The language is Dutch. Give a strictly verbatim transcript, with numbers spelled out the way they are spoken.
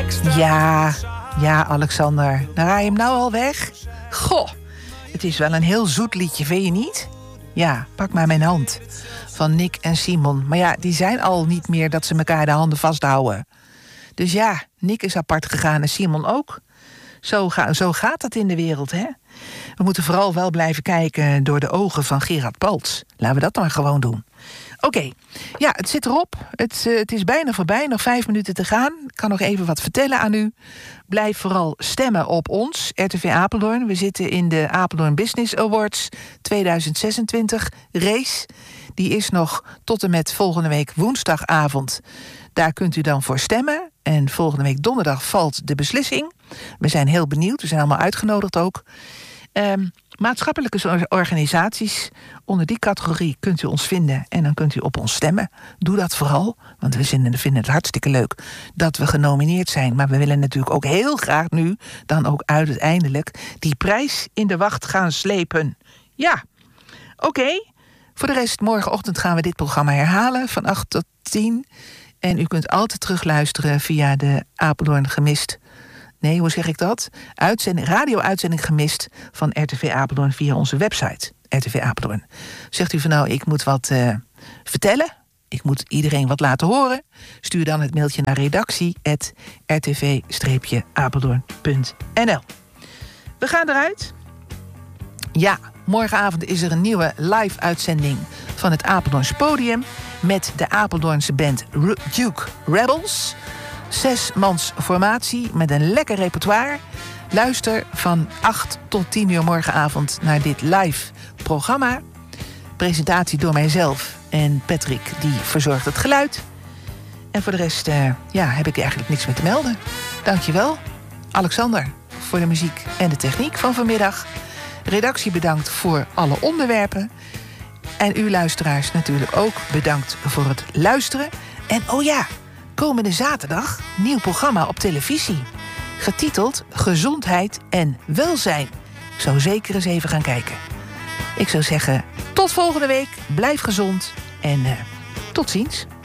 Ja, ja, Alexander. Dan raai je hem nou al weg? Goh, het is wel een heel zoet liedje, vind je niet? Ja, Pak maar mijn hand. Van Nick en Simon. Maar ja, die zijn al niet meer dat ze elkaar de handen vasthouden. Dus ja, Nick is apart gegaan en Simon ook. Zo, ga, zo gaat het in de wereld, hè? We moeten vooral wel blijven kijken door de ogen van Gerard Paltz. Laten we dat dan gewoon doen. Oké, okay. Ja, het zit erop. Het, uh, het is bijna voorbij, nog vijf minuten te gaan. Ik kan nog even wat vertellen aan u. Blijf vooral stemmen op ons, R T V Apeldoorn. We zitten in de Apeldoorn Business Awards tweeduizend zesentwintig race. Die is nog tot en met volgende week woensdagavond. Daar kunt u dan voor stemmen. En volgende week donderdag valt de beslissing. We zijn heel benieuwd, we zijn allemaal uitgenodigd ook. Um, maatschappelijke organisaties, onder die categorie kunt u ons vinden en dan kunt u op ons stemmen. Doe dat vooral, want we vinden het hartstikke leuk dat we genomineerd zijn. Maar we willen natuurlijk ook heel graag nu dan ook uiteindelijk die prijs in de wacht gaan slepen. Ja, oké. Okay. Voor de rest, morgenochtend gaan we dit programma herhalen van acht tot tien. En u kunt altijd terugluisteren via de Apeldoorn Gemist. Nee, hoe zeg ik dat? Uitzending, radio-uitzending gemist van R T V Apeldoorn via onze website, R T V Apeldoorn. Zegt u van nou, ik moet wat uh, vertellen, ik moet iedereen wat laten horen. Stuur dan het mailtje naar redactie at r t v apeldoorn punt n l. We gaan eruit. Ja, morgenavond is er een nieuwe live-uitzending van het Apeldoorns Podium met de Apeldoornse band Duke Rebels. Zesmans formatie met een lekker repertoire. Luister van acht tot tien uur morgenavond naar dit live programma. Presentatie door mijzelf en Patrick, die verzorgt het geluid. En voor de rest uh, ja, heb ik eigenlijk niks meer te melden. Dankjewel, Alexander, voor de muziek en de techniek van vanmiddag. Redactie bedankt voor alle onderwerpen. En u luisteraars natuurlijk ook bedankt voor het luisteren. En oh ja, komende zaterdag nieuw programma op televisie. Getiteld Gezondheid en Welzijn. Ik zou zeker eens even gaan kijken. Ik zou zeggen, tot volgende week. Blijf gezond en uh, tot ziens.